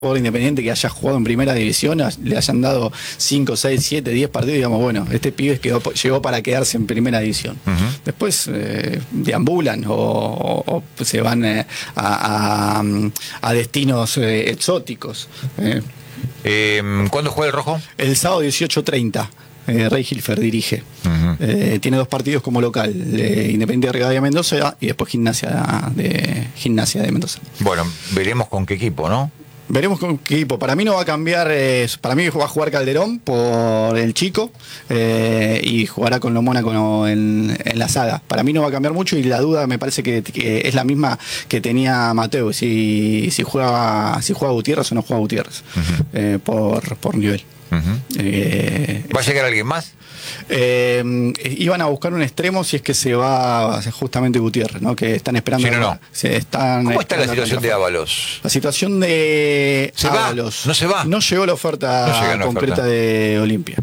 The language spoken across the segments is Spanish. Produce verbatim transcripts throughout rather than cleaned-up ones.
jugador Independiente que haya jugado en primera división, le hayan dado cinco, seis, siete, diez partidos, digamos, bueno, este pibe quedó, llegó para quedarse en primera división. Uh-huh. Después eh, deambulan o, o, o se van eh, a, a, a destinos eh, exóticos. Eh. Eh, ¿Cuándo juega el Rojo? El sábado dieciocho treinta. Eh, Rey Hilfer dirige. Uh-huh. eh, tiene dos partidos como local, eh, Independiente de Rivadavia Mendoza y después Gimnasia de, Gimnasia de Mendoza. Bueno, veremos con qué equipo, ¿no? Veremos con qué equipo. Para mí no va a cambiar, eh, para mí va a jugar Calderón por el chico eh, y jugará con Lo Mónaco en, en la saga. Para mí no va a cambiar mucho y la duda me parece que, que es la misma que tenía Mateo, si, si, juega, si juega Gutiérrez o no juega Gutiérrez, uh-huh. eh, por, por nivel. Uh-huh. eh, ¿Va a llegar alguien más? Eh, iban a buscar un extremo si es que se va justamente Gutiérrez, ¿no? Que están esperando. Sí, no, no. Se están ¿Cómo está la situación de Ábalos? La situación de ¿Se Ábalos. Va? No se va. No llegó la oferta no llega la concreta oferta. de Olimpia.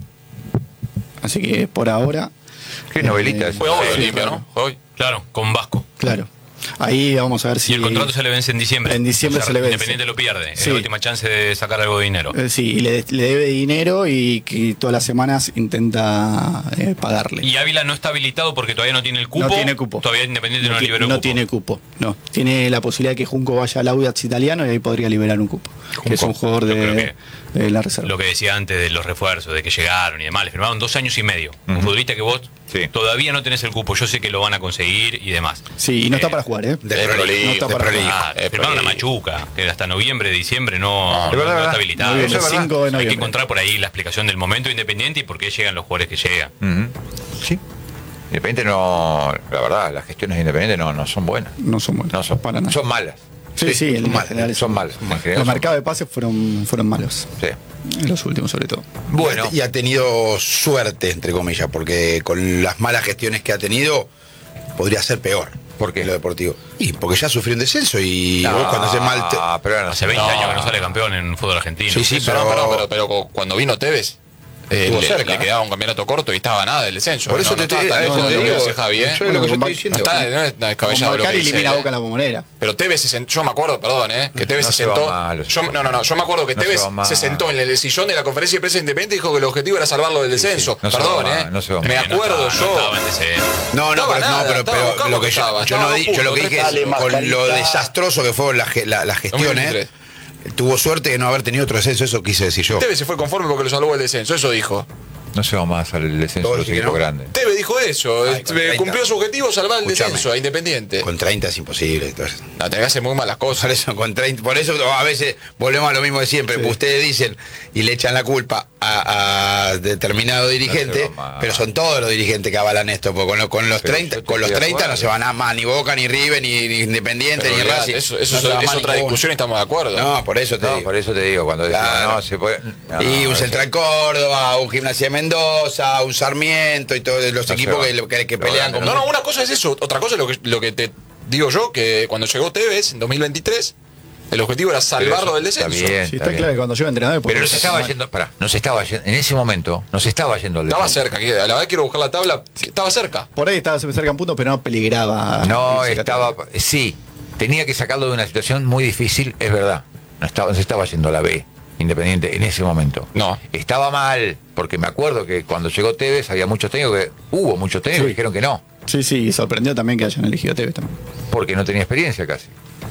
Así que por ahora. Qué novelita. Eh, Fue hoy sí, Olimpia, claro. ¿no? Hoy, claro, con Vasco. Claro. Ahí vamos a ver si... Y el contrato se le vence en diciembre. En diciembre o sea, se le vence. Independiente lo pierde. Sí. Es la última chance de sacar algo de dinero. Eh, sí, y le, le debe dinero y que todas las semanas intenta eh, pagarle. Y Ávila no está habilitado porque todavía no tiene el cupo. No tiene cupo. Todavía Independiente no, no liberó no cupo. tiene cupo. No. Tiene la posibilidad de que Junco vaya al Audax italiano y ahí podría liberar un cupo. Junco, que es un jugador de, que, de la reserva. Lo que decía antes de los refuerzos, de que llegaron y demás. Le firmaron dos años y medio. Uh-huh. Un futbolista que vos sí. todavía no tenés el cupo. Yo sé que lo van a conseguir y demás. Sí, y no eh, está para jugar, ¿eh? De de prolijo, no está para jugar. Eh, firmaron a Machuca, que hasta noviembre, diciembre no, no, no, no está habilitado. No, no, cinco de Hay que encontrar por ahí la explicación del momento Independiente y por qué llegan los jugadores que llegan. Uh-huh. Sí. Independiente no, la verdad, las gestiones de Independiente no, no son buenas. No son buenas. No son, para nada. Son malas. Sí, sí, sí en son, mal, general, son malas. Los mercados de pases fueron, fueron malos. Sí. Los últimos, sobre todo. Bueno. Y ha tenido suerte, entre comillas, porque con las malas gestiones que ha tenido, podría ser peor. ¿Por qué? En lo deportivo. Y porque ya sufrió un descenso y no, vos cuando haces mal. Te... pero no, hace veinte no. años que no sale campeón en fútbol argentino. Sí, sí, pero, pero, pero, pero, pero cuando vino Tevez. Eh, le, cerca, le quedaba un campeonato corto y estaba nada del descenso. Por eso no, te no estoy diciendo no, lo que dice Javi, ¿eh? Yo es lo que yo estoy diciendo. No está, no es descabellado lo que dice. Elimina Boca en la Bombonera. Pero Tevez se sentó, yo me acuerdo, perdón, ¿eh? Que Tevez no se sentó. Mal, yo, no, no, no, yo me acuerdo que no Tevez se, se sentó en el sillón de la conferencia de prensa independiente y dijo que el objetivo era salvarlo del descenso. Sí, sí. No perdón, ¿eh? No se me acuerdo yo. No, no, pero pero lo que yo yo lo que dije es con lo desastroso que fueron las gestiones. Tuvo suerte de no haber tenido otro descenso, eso quise decir yo. Tevez se fue conforme porque lo salvó el descenso, eso dijo. No se va más al descenso de los equipos grandes. Tevez dijo eso. Ay, cumplió su objetivo, salvar el Escuchame, descenso a Independiente. Con treinta es imposible. Entonces. No, tenés que hacer muy malas cosas. Por eso, con treinta, por eso a veces volvemos a lo mismo de siempre. Sí. Ustedes dicen y le echan la culpa a, a determinado dirigente, no pero son todos los dirigentes que avalan esto. Porque con, lo, con los pero treinta, con los treinta no se van a más ni Boca, ni River, ni, ni Independiente, pero ni Racing. Eso, eso no es, es otra discusión y estamos de acuerdo. No, por eso te no, digo. Por eso te digo, cuando claro. no, se puede. No, y un no, Central Córdoba, un Gimnasia de Mendoza, un Sarmiento y todos los no equipos que, que, que pelean con. No, no, una cosa es eso, otra cosa es lo que, lo que te digo yo, que cuando llegó Tevez en dos mil veintitrés, el objetivo era salvarlo del descenso. Está, bien, sí, está, está claro que cuando llega entrenador. Pero no se estaba yendo, pará, no se estaba yendo, en ese momento, no se estaba yendo al descenso. Estaba cerca, a la vez quiero buscar la tabla, estaba cerca. Por ahí estaba cerca en punto, pero no peligraba. No, estaba, sí, tenía que sacarlo de una situación muy difícil, es verdad. No estaba, no se estaba yendo a la B. Independiente en ese momento. No. Estaba mal, porque me acuerdo que cuando llegó Tevez había muchos técnicos que hubo muchos técnicos sí. que dijeron que no. Sí, sí, y sorprendió también que hayan elegido a Tevez también. Porque no tenía experiencia casi.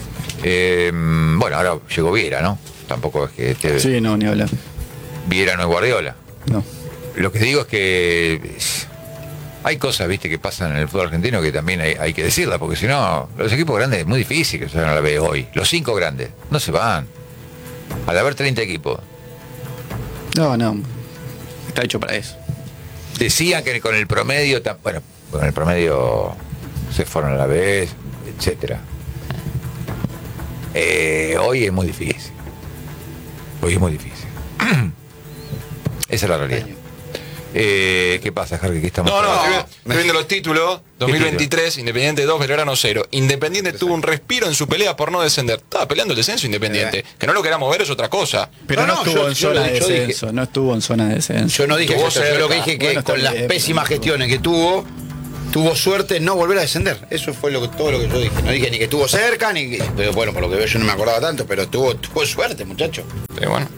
Eh, bueno, ahora llegó Viera, ¿no? Tampoco es que Tevez. Sí, no, ni hablar. Viera no es Guardiola. No. Lo que digo es que hay cosas, viste, que pasan en el fútbol argentino que también hay, hay que decirlas, porque si no, los equipos grandes es muy difícil que se vayan a la B hoy. Los cinco grandes no se van. Al haber treinta equipos. No, no. Está hecho para eso. Decían que con el promedio, bueno, con el promedio se fueron a la vez, etcétera. Eh, hoy es muy difícil. Hoy es muy difícil. Esa es la realidad. Eh, ¿Qué pasa, Jarque? ¿Qué estamos No, no, estoy viendo, estoy viendo los títulos. dos mil veintitrés, título? Independiente dos, Belgrano cero. Independiente tuvo un respiro en su pelea por no descender. Estaba peleando el descenso Independiente. Eh. Que no lo queramos ver es otra cosa. Pero no, no, no estuvo yo, en zona de descenso. Dije, no estuvo en zona de descenso. Yo no dije eso, yo lo que dije que bueno, con las bien, pésimas gestiones que tuvo, tuvo suerte en no volver a descender. Eso fue lo que, todo lo que yo dije. No dije ni que estuvo cerca, ni que, pero bueno, por lo que veo yo no me acordaba tanto, pero tuvo, tuvo suerte, muchacho. Sí, bueno.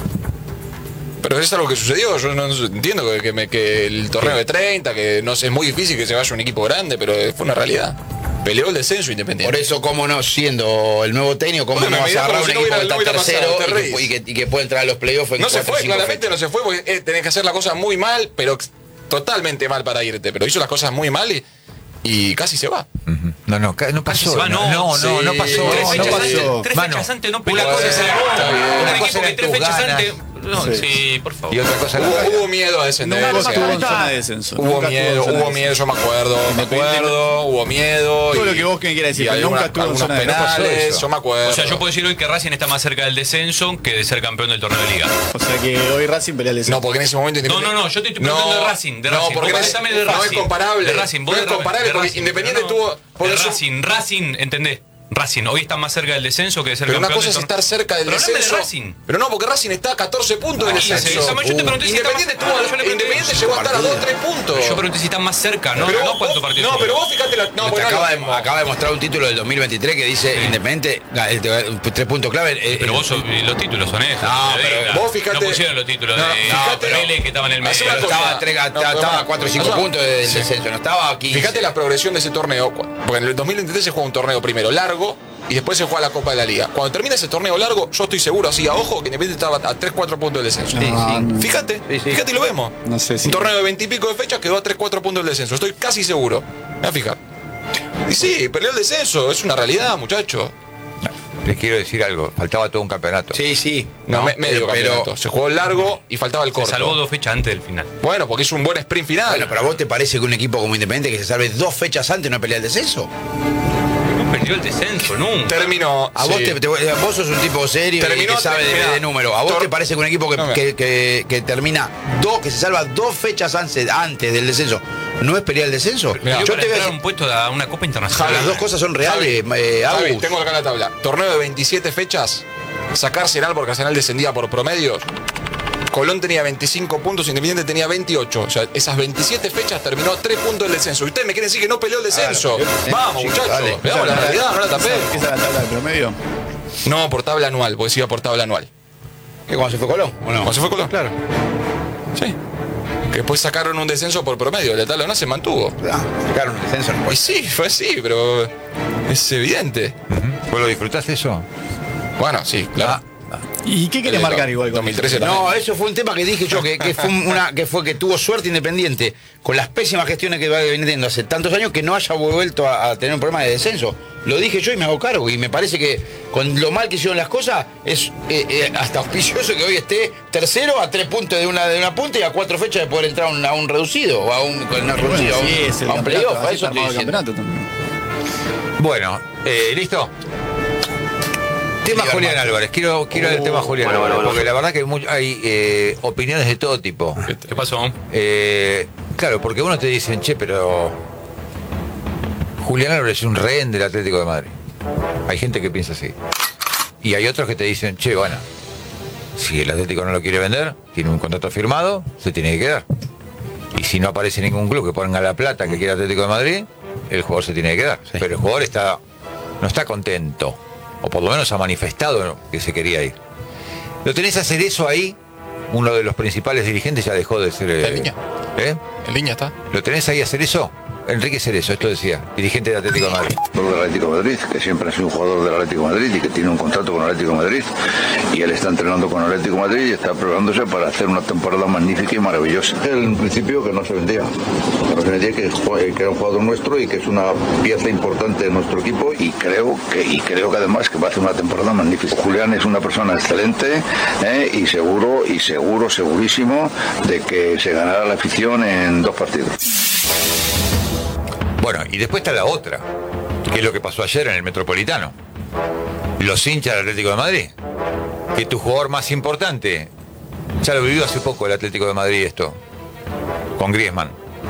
Pero es algo que sucedió, yo no entiendo que, que, me, que el torneo de treinta, que no sé, es muy difícil que se vaya un equipo grande, pero fue una realidad. Peleó el descenso Independiente. Por eso, cómo no, siendo el nuevo técnico, cómo bueno, no vas a agarrar un si equipo no que está hubiera tercero pasado, y, que, y, que, y que puede entrar a los playoffs en No se fue, claramente fechas. no se fue, porque eh, tenés que hacer la cosa muy mal, pero totalmente mal para irte. Pero hizo las cosas muy mal y, y casi se va. Uh-huh. No, no, no pasó. Se va, no, no, no, no, sí. pasó. Tres fechas no pasó. antes, tres Mano, fechas antes no una peleó. cosa es el Un una equipo cosa que eran tres tus fechas ganas. antes. No, Sí. sí, por favor. Y otra cosa era Hubo, la- hubo miedo a descender. Nunca o sea, estuvo en zona de descenso. Hubo Nunca miedo, estuvo en zona hubo de miedo, yo me acuerdo, me acuerdo, hubo miedo. Todo y- lo que vos quieras decir, y pero alguna- nunca estuvo en algunos zona de descenso. penales, Eso. yo me acuerdo. O sea, yo puedo decir hoy que Racing está más cerca del descenso que de ser campeón del torneo de liga. O sea que hoy Racing pelea el descenso. No, porque en ese momento No, Independiente. no, no, yo te estoy preguntando de Racing, de No, Racing. porque Vos no es, contame de no es Racing. comparable. De Racing, vos no de es Ra- comparable de porque Racing, Independiente pero no. tuvo. Por De eso- Racing, Racing, ¿entendés? Racing hoy está más cerca del descenso que de ser Pero una campeón cosa es del estar torneo. cerca del Pero hablame de descenso. Racing. Pero no, porque Racing está a catorce puntos del Ah, descenso. sí, Samuel, yo te pregunté si está Independiente más- tuvo. Ah, yo le pregunté- Independiente llegó a estar a dos tres puntos. Yo pregunté si están más cerca, no, Pero no vos- cuántos partidos. No, son. pero vos fíjate la. No, Te bueno, acaba, no, de, no. acaba de mostrar un título del dos mil veintitrés que dice Independiente, ah, eh, te- tres puntos clave. eh, Pero eh, vos sos- los títulos son esos. No, de pero Vega. vos fíjate- No pusieron los títulos No, de fíjate, Vélez que estaban en el Hace medio. una cosa. estaba a tres- No, estaba pero a va. cuatro o cinco Nosotros- puntos del Sí. descenso, no estaba aquí. Fíjate la progresión de ese torneo. Porque en el dos mil veintitrés se juega un torneo primero largo y después se juega la Copa de la Liga. Cuando termina ese torneo largo, yo estoy seguro, así a ojo, que Independiente estaba a tres cuatro puntos del descenso. Sí, sí. Fíjate, Sí, sí. fíjate y lo vemos. No sé si- Un torneo de veinte y pico de fechas quedó a tres cuatro puntos del descenso. Estoy casi seguro. Me voy a fijar. Y sí, peleó el descenso, es una realidad, muchachos. Les quiero decir algo, faltaba todo un campeonato. Sí, sí. No, me- medio pero, campeonato. Se jugó el largo y faltaba el Se corto. salvó dos fechas antes del final. Bueno, porque es un buen sprint final. Bueno, pero ¿a vos te parece que un equipo como Independiente que se salve dos fechas antes no pelea el descenso? No perdió el descenso, nunca. Terminó. A vos, sí. te, te- vos sos un tipo serio y Terminó que sabe de, terminado. de número. ¿A vos Tor- te parece que un equipo que, No me- que, que- que termina dos, que se salva dos fechas antes, antes del descenso, no es pelear el descenso? Perdió Yo para te voy a entrar a decir, un puesto a una Copa Internacional. las dos cosas son reales, Javi, eh, Javi, Agus. tengo acá la tabla. Torneo de veintisiete fechas. Sacar Arsenal porque Arsenal descendía por promedios. Colón tenía veinticinco puntos, Independiente tenía veintiocho. O sea, esas veintisiete fechas terminó a tres puntos del descenso. Y ustedes me quieren decir que no peleó el descenso. Claro, peleó el Vamos, descenso, muchachos. chicos, dale. Veamos la realidad, no la tapé. ¿Qué es la tabla de promedio? No, por tabla anual, porque se iba por tabla anual. ¿Qué, cuando se fue Colón? ¿O no? ¿Cuándo se fue Colón? Claro. Sí. Que después sacaron un descenso por promedio. La tabla no se mantuvo. Ah, sacaron un descenso. no Pues sí, fue así, pero es evidente. Ujú. ¿Vos lo disfrutaste eso? Bueno, sí, claro. ¿Y qué querés El de marcar igual con dos mil trece eso? también. No, eso fue un tema que dije yo, que, que fue una, que fue que tuvo suerte Independiente con las pésimas gestiones que viene teniendo hace tantos años que no haya vuelto a, a tener un problema de descenso. Lo dije yo y me hago cargo. Y me parece que con lo mal que hicieron las cosas, es eh, eh, hasta auspicioso que hoy esté tercero a tres puntos de una de una punta y a cuatro fechas de poder entrar a un, a un reducido o a un, con una Bueno, reducido, a un, sí, es el a un campeonato, playoff. A así eso está estoy armado el diciendo. campeonato también. Bueno, eh, ¿listo? Tema Liga Julián Armando. Álvarez, quiero, quiero el tema Julián Bueno, Álvarez, bueno, porque la verdad que hay, much- hay eh, opiniones de todo tipo. ¿Qué pasó? Eh, claro, porque uno te dicen, che, pero Julián Álvarez es un rehén del Atlético de Madrid. Hay gente que piensa así. Y hay otros que te dicen, che, bueno, si el Atlético no lo quiere vender, tiene un contrato firmado, se tiene que quedar. Y si no aparece ningún club que ponga la plata que quiere Atlético de Madrid, el jugador se tiene que quedar. Sí. Pero el jugador está, no está contento, o por lo menos ha manifestado que se quería ir. ¿Lo tenés a hacer eso ahí? Uno de los principales dirigentes ya dejó de ser... Está en línea. ¿Eh? En línea está. ¿Lo tenés ahí a hacer eso? Enrique Cerezo, esto decía, dirigente del Atlético de Madrid. Jugador del Atlético de Madrid, que siempre ha sido un jugador del Atlético de Madrid y que tiene un contrato con el Atlético de Madrid. Y él está entrenando con el Atlético de Madrid y está preparándose para hacer una temporada magnífica y maravillosa. Él, en principio, que no se vendía. Que no se vendía, que, que era un jugador nuestro y que es una pieza importante de nuestro equipo. Y creo que, y creo que además que va a hacer una temporada magnífica. Julián es una persona excelente ¿eh? y seguro, y seguro, segurísimo de que se ganará la afición en dos partidos. Bueno, y después está la otra, que es lo que pasó ayer en el Metropolitano. Los hinchas del Atlético de Madrid. Que tu jugador más importante, ya lo vivió hace poco el Atlético de Madrid esto, con Griezmann.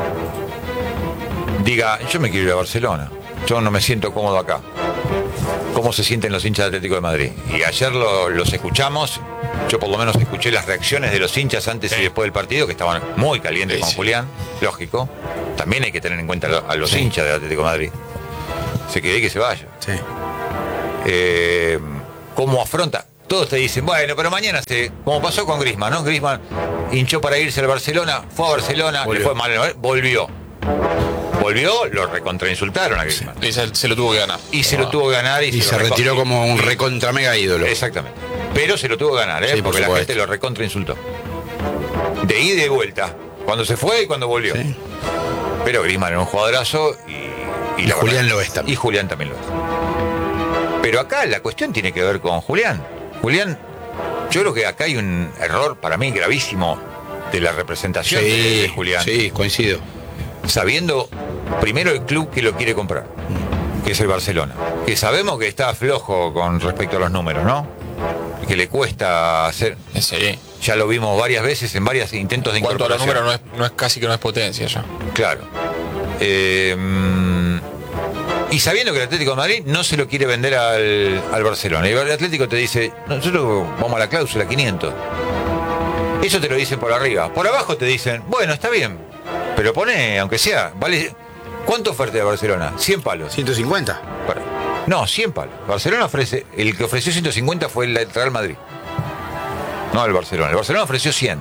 Diga, yo me quiero ir a Barcelona, yo no me siento cómodo acá. ¿Cómo se sienten los hinchas del Atlético de Madrid? Y ayer lo- los escuchamos, yo por lo menos escuché las reacciones de los hinchas antes Sí. y después del partido, que estaban muy calientes Sí, con sí. Julián, lógico. también hay que tener en cuenta a los sí. hinchas del Atlético de Madrid. Se quiere que se vaya. Sí. Eh, ¿Cómo afronta? Todos te dicen, bueno, pero mañana se... Como pasó con Griezmann, ¿no? Griezmann hinchó para irse al Barcelona, fue a Barcelona, volvió. le fue mal, volvió. Volvió, lo recontrainsultaron a Griezmann. Sí. Y se, se lo tuvo que ganar. Y se ah. lo tuvo que ganar. Y, y se, se retiró como un recontra mega ídolo. Exactamente. Pero se lo tuvo que ganar, ¿eh? Sí, porque por la gente lo recontrainsultó. De ida y de vuelta. Cuando se fue y cuando volvió. Sí. Pero Griezmann era un jugadorazo y... Y, y Julián lo es también. Y Julián también lo es. Pero acá la cuestión tiene que ver con Julián. Julián, yo creo que acá hay un error para mí gravísimo de la representación sí, de, de Julián. Sí, coincido. Sabiendo primero el club que lo quiere comprar, que es el Barcelona. Que sabemos que está flojo con respecto a los números, ¿no? Que le cuesta hacer. Sí. Ya lo vimos varias veces en varios intentos de incorporación. En cuanto a los números no es, no es casi que no es potencia ya. Claro. Eh, y sabiendo que el Atlético de Madrid no se lo quiere vender al, al Barcelona. Y el Atlético te dice, nosotros vamos a la cláusula quinientos. Eso te lo dicen por arriba. Por abajo te dicen, bueno, está bien, pero pone, aunque sea, vale. ¿Cuánto oferta de Barcelona? cien palos. ciento cincuenta. Bueno, no, cien palos. Barcelona ofrece, el que ofreció ciento cincuenta fue el Real Madrid. No el Barcelona. El Barcelona ofreció cien.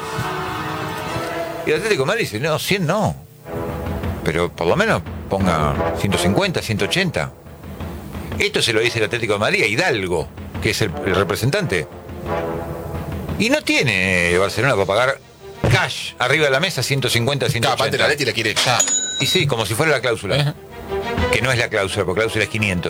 Y el Atlético de Madrid dice, no, cien no. Pero por lo menos ponga ciento cincuenta, ciento ochenta. Esto se lo dice el Atlético de Madrid a Hidalgo, que es el, el representante. Y no tiene Barcelona para pagar cash arriba de la mesa ciento cincuenta, ciento ochenta. Aparte la Leti le quiere ya. Y sí, como si fuera la cláusula. Uh-huh. Que no es la cláusula, porque la cláusula es quinientos.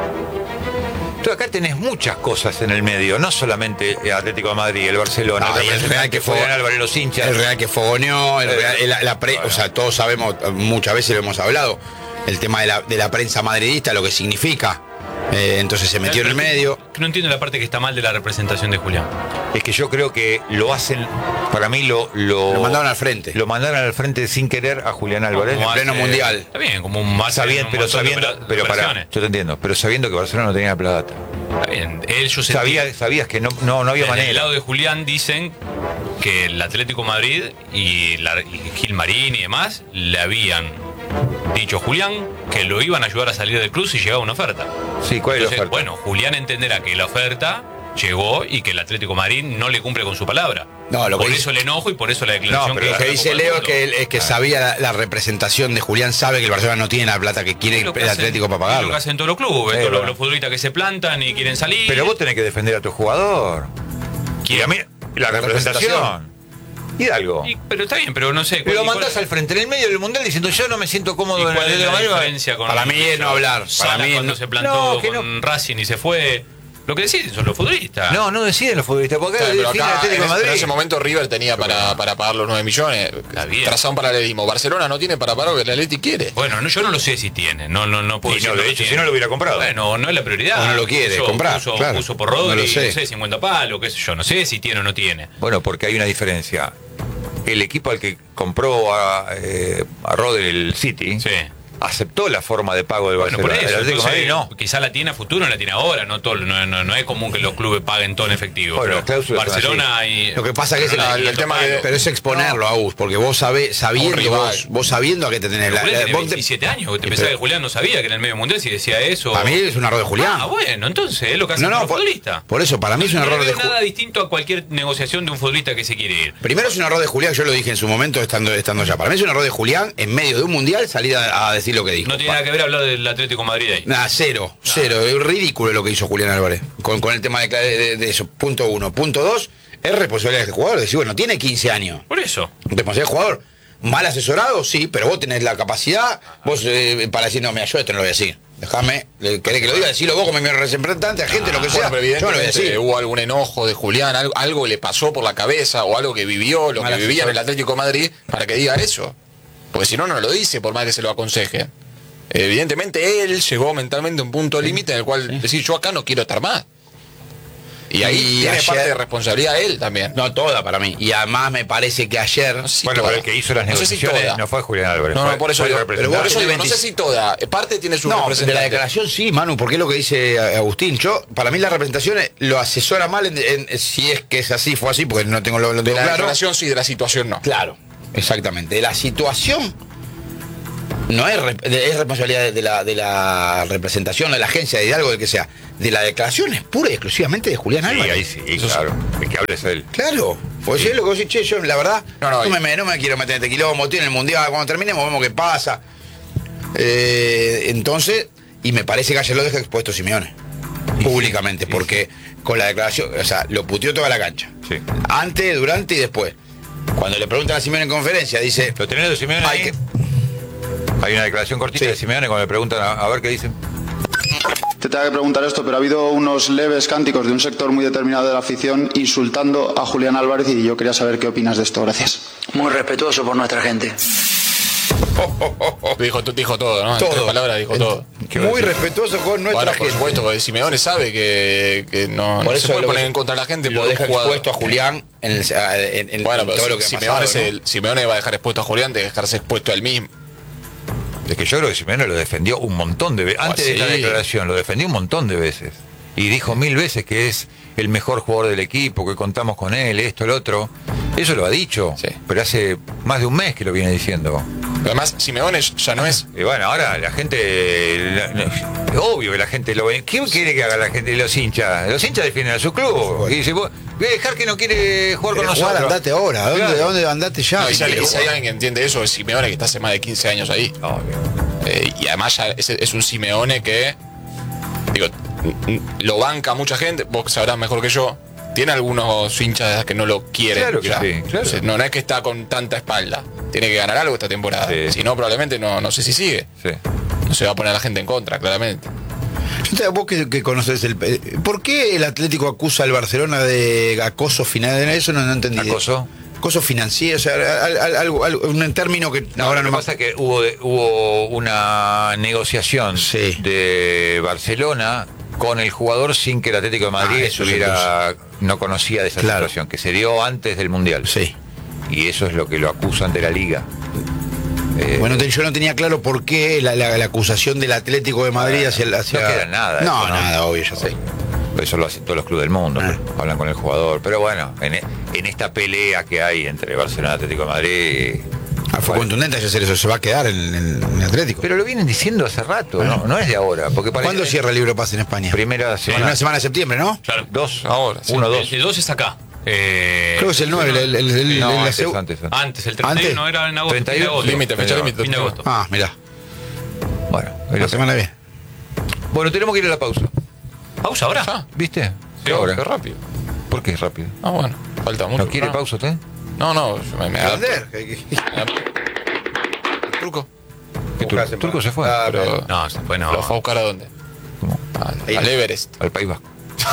Entonces acá tenés muchas cosas en el medio, no solamente el Atlético de Madrid, el Barcelona, no, el, el Real que fue Álvarez, los hinchas. El Real que fogoneó, el Real, la, la pre, o sea, todos sabemos, muchas veces lo hemos hablado, el tema de la, de la prensa madridista, lo que significa. Eh, entonces se metió en el medio. No entiendo la parte que está mal de la representación de Julián. Es que yo creo que lo hacen, para mí lo... Lo, lo mandaron al frente. Lo mandaron al frente sin querer a Julián Álvarez. En pleno mundial. Está bien, como un más sabiendo, pero sabiendo, pero para, yo te entiendo, pero sabiendo que Barcelona no tenía la plata. Está bien, ellos Sabía, sabías que no, no, no había desde manera. El lado de Julián dicen que el Atlético Madrid y, la, y Gilmarín y demás le habían dicho a Julián que lo iban a ayudar a salir del club si llegaba una oferta. Sí, ¿cuál Entonces, es la oferta? Bueno, Julián entenderá que la oferta llegó y que el Atlético de Madrid no le cumple con su palabra. No, lo por que eso dice... el enojo y por eso la declaración. No, pero que, lo que dice Leo es que, es que sabía la, la representación de Julián, sabe que el Barcelona no tiene la plata que quiere el hacen, Atlético para pagarlo. Es lo que hacen todos los clubes, sí, todos bueno. los futbolistas que se plantan y quieren salir. Pero vos tenés que defender a tu jugador. ¿Quién? Y a mí, la, la representación. Hidalgo. Y, pero está bien, pero no sé. Pero lo mandás al frente, en el medio del mundial, diciendo yo no me siento cómodo en el Atlético de Madrid. Para mí es no hablar. Para mí cuando no, se plantó no, con no. Racing y se fue. Lo que deciden son los futbolistas. No, no deciden los futbolistas, porque acá, pero acá acá Atlético de Madrid. En ese momento River tenía para, para pagar los nueve millones. Trazado un paralelismo. Barcelona no tiene para pagar lo que el Atleti quiere. Bueno, no, yo no lo sé si tiene. No, no, no puedo y no, de hecho, si no lo hubiera comprado. Bueno, no es la prioridad. O no lo quiere puso, comprar. Puso, claro. puso por Rodri, no, lo sé. no sé, cincuenta palos, qué sé yo. No sé si tiene o no tiene. Bueno, porque hay una diferencia. El equipo al que compró a, eh, a Rodri, el City, sí. aceptó la forma de pago del bueno, Barcelona. Por eso, el Atlético entonces, Madrid no. Quizá la tiene a futuro, no la tiene ahora. No, todo, no, no, no es común que los clubes paguen todo en efectivo. Bueno, pero Barcelona y lo que pasa que es el, no, el, el tema de, pero es exponerlo a vos, porque vos sabés, sabiendo vos, vos sabiendo a qué te tenés la, Julián la, tiene vos veintisiete años, te pero, pensás que Julián no sabía que en el medio mundial si decía eso. A mí es un error de Julián. Ah, bueno, entonces es lo que hace no, no, un futbolista. Por eso, para mí es un no error de Julián. Nada distinto a cualquier negociación de un futbolista que se quiere ir. Primero es un error de Julián, yo lo dije en su momento estando, estando allá. Para mí es un error de Julián en medio de un mundial salir a, a decir lo que dijo. No tiene nada que ver hablar del Atlético de Madrid ahí. Nada, cero, no. cero. Es ridículo lo que hizo Julián Álvarez con, con el tema de, de, de eso. Punto uno. Punto dos, es responsabilidad del jugador. Decir, bueno, tiene quince años. Por eso. Responsabilidad del jugador. Mal asesorado, sí, pero vos tenés la capacidad, vos eh, para decir, no, mira, yo esto no lo voy a decir. Déjame, querés que lo diga, decirlo vos como mi representante, a gente, ah, lo que sea. Bueno, yo no lo voy a decir. Hubo algún enojo de Julián, algo, algo le pasó por la cabeza o algo que vivió, lo Mal que asesor. vivía en el Atlético de Madrid, para que diga eso. Porque si no, no lo dice, por más que se lo aconseje. Evidentemente él llegó mentalmente a un punto límite en el cual sí. decir, yo acá no quiero estar más. Y ahí y tiene ayer, parte de responsabilidad él también. No, toda para mí. Y además me parece que ayer... No sé si bueno, toda. pero el que hizo las no negociaciones sé si no fue Julián Álvarez. No, no, por eso, yo, pero por eso digo, no sé si toda. Parte tiene su no, representante. de la declaración sí, Manu, porque es lo que dice Agustín. Yo, para mí la representación lo asesora mal, en, en, si es que es así, fue así, porque no tengo lo, lo tengo de la claro. declaración sí, de la situación no. Claro, exactamente. De la situación no es, es responsabilidad de la, de la representación, de la agencia, de algo, de que sea. De la declaración es pura y exclusivamente de Julián Sí, Álvarez. ahí sí, claro. El que hable es él. Claro, pues sí. Es lo que vos decís, che, yo la verdad no, no, no, me, no me quiero meter en este quilombo, estoy en el mundial, cuando terminemos vemos qué pasa. Eh, entonces, y me parece que ayer lo deja expuesto Simeone, sí, públicamente, sí, porque sí. Con la declaración, o sea, lo puteó toda la cancha. Sí. Antes, durante y después. Cuando le preguntan a Simeone en conferencia, dice... ¿Lo tenés de Simeone hay ahí? Que... Hay una declaración cortita sí. de Simeone cuando le preguntan a, a ver qué dicen. Te tengo que preguntar esto, pero ha habido unos leves cánticos de un sector muy determinado de la afición insultando a Julián Álvarez y yo quería saber qué opinas de esto. Gracias. Muy respetuoso por nuestra gente. Oh, oh, oh, oh. Dijo, dijo todo, ¿no? Todo. En tres palabras dijo todo. Muy respetuoso con nuestra bueno, gente. por supuesto, porque Simeone sabe que, que no, por no eso se puede poner que, en contra de la gente. Lo por deja jugador. expuesto a Julián en, el, en, en, bueno, en pero todo si, lo que Simeone, ha pasado, el, ¿no? Simeone va a dejar expuesto a Julián de dejarse expuesto a él mismo. Es que yo creo que Simeone lo defendió un montón de veces. Antes sí. de la declaración, lo defendió un montón de veces. Y dijo mil veces que es el mejor jugador del equipo, que contamos con él, esto, el otro. Eso lo ha dicho, sí. Pero hace más de un mes que lo viene diciendo. Pero además, Simeone ya no es... Y bueno, ahora la gente... La, la, obvio que la gente lo ve. ¿Qué quiere que haga la gente, los hinchas? Los hinchas defienden a su club. Bueno. Y dice, voy a dejar que no quiere jugar con nosotros. Jugar, andate ahora. ¿A dónde, claro. dónde andate ya? No, y si, hay, si hay alguien que entiende eso, es Simeone, que está hace más de quince años ahí. Eh, y además ya es, es un Simeone que... Digo, lo banca mucha gente, vos sabrás mejor que yo. Tiene algunos hinchas que no lo quieren. Claro que ya. sí, claro. Entonces, no, no es que está con tanta espalda. Tiene que ganar algo esta temporada. Sí. Si no, probablemente no, no sé si sigue. Sí. No se va a poner a la gente en contra, claramente. Vos que, que conoces el... ¿Por qué el Atlético acusa al Barcelona de acoso financiero? Eso no, no entendí. ¿Acoso? Acoso financiero, o sea, algo, algo, un término que no, ahora lo no que me... pasa que hubo, hubo una negociación sí. de Barcelona con el jugador sin que el Atlético de Madrid ah, eso hubiera, no conocía de esa claro. situación, que se dio antes del Mundial. Sí. Y eso es lo que lo acusan de la Liga. Eh, bueno, yo no tenía claro por qué la, la, la acusación del Atlético de Madrid ah, hacia, hacia... No queda nada. No, eso, ¿no? nada, obvio, ya sé. Eso lo hacen todos los clubes del mundo, ah. hablan con el jugador. Pero bueno, en, en esta pelea que hay entre Barcelona y Atlético de Madrid... Ah, fue bueno. contundente hacer eso, se va a quedar en, en, en Atlético. Pero lo vienen diciendo hace rato, ¿no? No es de ahora. Porque parece... ¿Cuándo cierra el libro pase en España? Primera semana. Primera semana de septiembre, ¿no? Claro. Dos. Ahora. Sí. Uno, dos. El, el dos está acá. Eh, Creo que es el nueve. El, el, el, no, el, antes, el, antes, antes. Antes, el treinta y uno era en agosto. treinta y uno, límite, fecha límite. Fin de agosto. Ah, mirá. Bueno, la semana bien. Bueno, tenemos que ir a la pausa. ¿Pausa ahora? ¿Ya? ¿Viste? Sí, ahora. Qué rápido. ¿por qué es rápido? Ah, bueno, falta mucho. ¿No quiere no. pausa usted? No, no, me, me adapto. ¿Turco? ¿Qué turco? ¿El turco se fue? Ah, pero No, se fue, no. ¿Lo fue a buscar a dónde? ¿Cómo? Al, al Everest. Al País Vasco.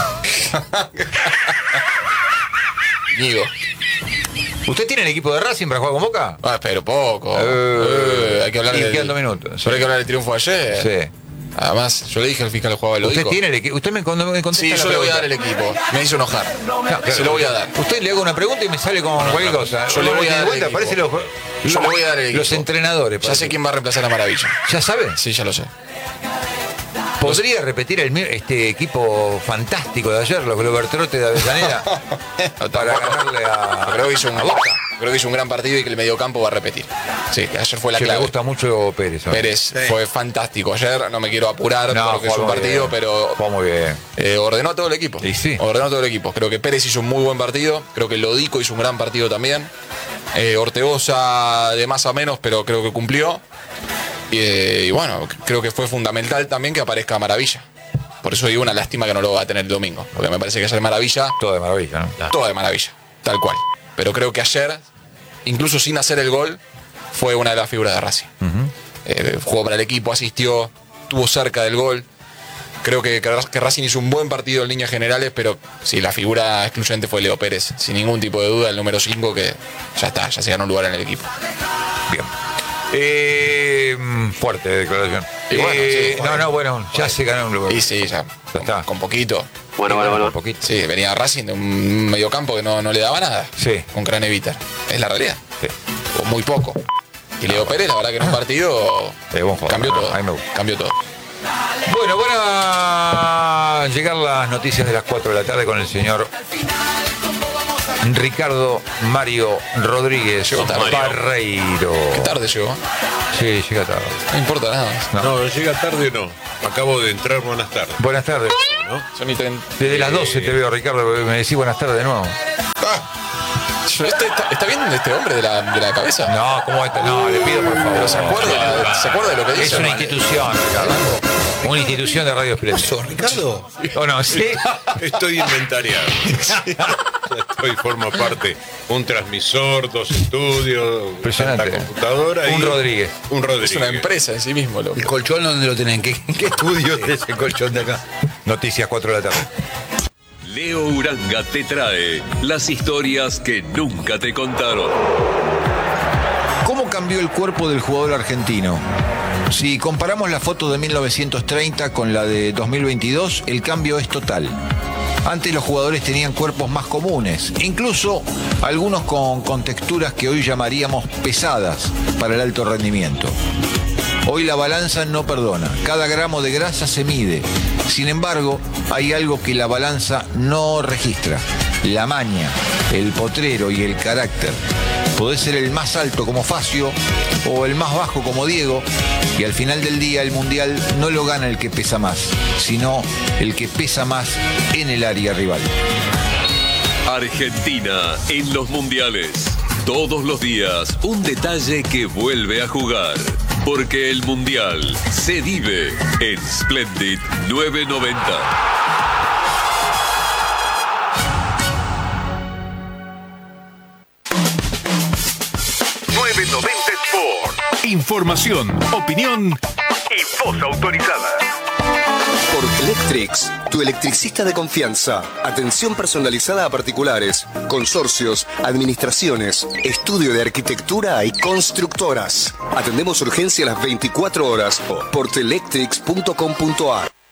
Ñigo. ¿Usted tiene el equipo de Racing para jugar con Boca? Ah, pero poco. Eh, Eh, hay que hablar y del, quedan dos minutos. Pero hay que hablar del triunfo de ayer. Sí. Además, yo le dije al fiscal jugaba lo ¿Usted dijo. tiene el equipo? ¿Usted me, cuando me contesta Sí, la yo le voy a pregunta? dar el equipo. Me hizo enojar. No, claro, se lo voy a dar. Usted le hago una pregunta y me sale con cualquier cosa. Yo le voy a dar el vuelta, equipo. parece los, Yo le voy a dar el los equipo. entrenadores. Ya parece. sé quién va a reemplazar a Maravilla. ¿Ya sabe? Sí, ya lo sé. ¿Podría repetir el, mi- este equipo fantástico de ayer, los Globertrotes de Avellaneda, para ganarle a, Creo que hizo un a Boca? Creo que hizo un gran partido y que el mediocampo va a repetir. Sí, que ayer fue la Que me clave. gusta mucho Pérez. ¿no? Pérez fue fantástico ayer, no me quiero apurar No, porque es un jugó muy partido, bien. pero Jugó muy bien. eh, ordenó a todo el equipo. Y sí. Ordenó a todo el equipo. Creo que Pérez hizo un muy buen partido, creo que Lodico hizo un gran partido también. Eh, Ortegoza de más a menos, pero creo que cumplió. Y, eh, y bueno, creo que fue fundamental también que aparezca Maravilla. Por eso digo una lástima que no lo va a tener el domingo, porque me parece que ayer Maravilla, Todo de maravilla, ¿no? todo de maravilla, tal cual. Pero creo que ayer, incluso sin hacer el gol, fue una de las figuras de Racing. Ujú. Eh, jugó para el equipo, asistió, estuvo cerca del gol. Creo que, que Racing hizo un buen partido en líneas generales, pero sí, la figura excluyente fue Leo Pérez, sin ningún tipo de duda, el número cinco, que ya está, ya se ganó un lugar en el equipo. Bien. Eh, fuerte declaración. Y bueno, Eh, sí, no, bueno. no, bueno, ya se ganó un lugar. Y sí, ya, Ya está. con, con poquito. Bueno, bueno, bueno. Un poquito. Sí, venía Racing de un mediocampo que no, no le daba nada. Sí. Con Craneviter. Es la realidad. Sí. O muy poco. Y Leo Pérez, la verdad que en un partido Sí, buen jugador. cambió todo. A mí me gusta. Cambió todo. Bueno, van a llegar las noticias de las cuatro de la tarde con el señor Ricardo Mario Rodríguez Llegó tarde. Barreiro. Qué tarde llegó. Sí, llega tarde. No importa nada. No. No, llega tarde o no. Acabo de entrar, buenas tardes. Buenas tardes. ¿No? Son y treinta. Desde las doce te veo, Ricardo, me decís buenas tardes de nuevo. ¿Este, está, ¿Está bien este hombre de la, de la cabeza? No, ¿cómo está? No, le pido por favor. Pero se acuerda, ¿se acuerda de lo que dice? Es una Vale. institución, Ricardo. Una institución de Radio Esplendid. ¿Sos Ricardo? ¿O no? ¿Sí? Estoy inventariado. Estoy, forma parte. Un transmisor, dos estudios, Impresionante. tanta computadora. Un y Rodríguez. Un Rodríguez. Es una empresa en sí mismo. Loco. ¿El colchón dónde lo tienen? ¿Qué, qué estudio es ese colchón de acá? Noticias cuatro de la tarde. Leo Uranga te trae las historias que nunca te contaron. ¿Cómo cambió el cuerpo del jugador argentino? Si comparamos la foto de mil novecientos treinta con la de dos mil veintidós, el cambio es total. Antes los jugadores tenían cuerpos más comunes, incluso algunos con, con texturas que hoy llamaríamos pesadas para el alto rendimiento. Hoy la balanza no perdona, cada gramo de grasa se mide. Sin embargo, hay algo que la balanza no registra: la maña, el potrero y el carácter. Podés ser el más alto como Facio o el más bajo como Diego, y al final del día el mundial no lo gana el que pesa más, sino el que pesa más en el área rival. Argentina en los mundiales. Todos los días un detalle que vuelve a jugar. Porque el mundial se vive en Splendid nueve noventa. nueve noventa Sport. Información, opinión y voz autorizada. Portelectrics, tu electricista de confianza. Atención personalizada a particulares, consorcios, administraciones, estudio de arquitectura y constructoras. Atendemos urgencia a las veinticuatro horas. portelectrics punto com punto ar.